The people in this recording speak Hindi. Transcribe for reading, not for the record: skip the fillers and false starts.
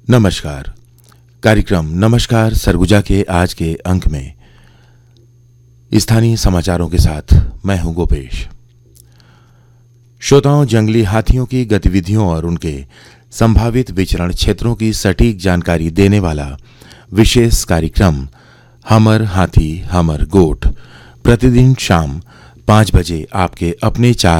नमस्कार। कार्यक्रम नमस्कार सरगुजा के आज के अंक में स्थानीय समाचारों के साथ मैं हूं गोपेश। श्रोताओं, जंगली हाथियों की गतिविधियों और उनके संभावित विचरण क्षेत्रों की सटीक जानकारी देने वाला विशेष कार्यक्रम हमर हाथी हमर गोठ प्रतिदिन शाम 5 बजे आपके अपने 4